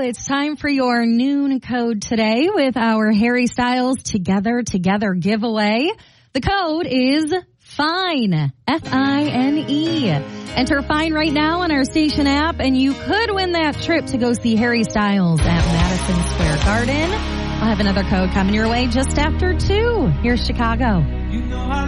it's time for your noon code today with our Harry Styles Together giveaway. The code is FINE, F-I-N-E. Enter FINE right now on our station app, and you could win that trip to go see Harry Styles at Madison Square Garden. I'll have another code coming your way just after 2. Here's Chicago. You know I